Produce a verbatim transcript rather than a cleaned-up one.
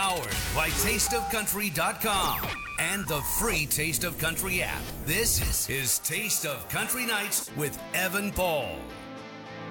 Powered by taste of country dot com and the free Taste of Country app. This is, is Taste of Country Nights with Evan Paul.